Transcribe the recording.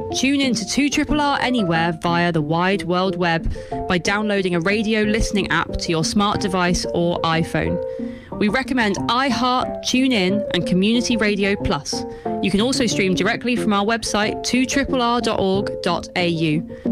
Tune in to 2RRR anywhere via the wide world web by downloading a radio listening app to your smart device or iPhone. We recommend iHeart, TuneIn and Community Radio Plus. You can also stream directly from our website 2RRR.org.au.